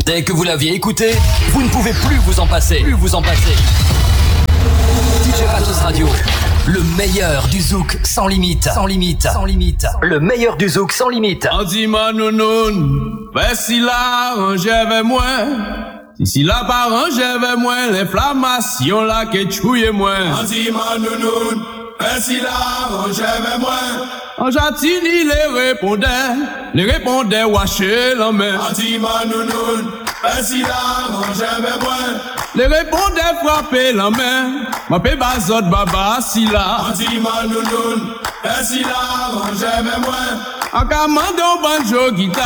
Dès que vous l'aviez écouté, vous ne pouvez plus vous en passer. DJ Matos Radio, le meilleur du zouk sans limite. Le meilleur du zouk sans limite. On dit manounoun, si la range avec moi. Si la pas range avec moi, l'inflammation là que chouille moi. On dit manounoun, si la range avec moi. On jatini les répondait waché la main. On dit manounoun, si la range avec moi. Les répondait frapper la main. Ma pe bazot baba si la. On dit manounoun, si la range avec moi. En commandant banjo guitare.